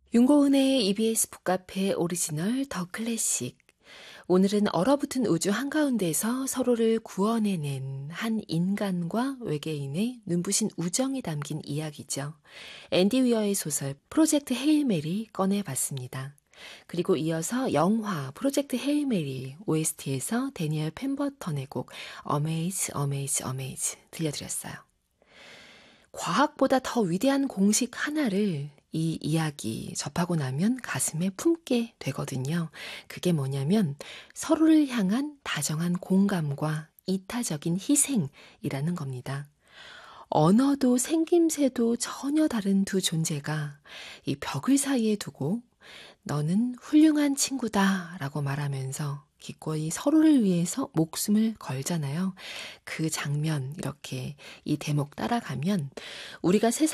윤고은의 EBS 북카페 오리지널 더 클래식. 오늘은 얼어붙은 우주 한가운데서 서로를 구원해낸 한 인간과 외계인의 눈부신 우정이 담긴 이야기죠. 앤디 위어의 소설 프로젝트 헤일 메리 꺼내봤습니다. 그리고 이어서 영화 프로젝트 헤일 메리 OST에서 데니얼 펜버턴의 곡 Amaze, Amaze, Amaze 들려드렸어요. 과학보다 더 위대한 공식 하나를 이 이야기 접하고 나면 가슴에 품게 되거든요. 그게 뭐냐면 서로를 향한 다정한 공감과 이타적인 희생이라는 겁니다. 언어도 생김새도 전혀 다른 두 존재가 이 벽을 사이에 두고 너는 훌륭한 친구다 라고 말하면서 기꺼이 서로를 위해서 목숨을 걸잖아요. 그 장면 이렇게 이 대목 따라가면 우리가 세상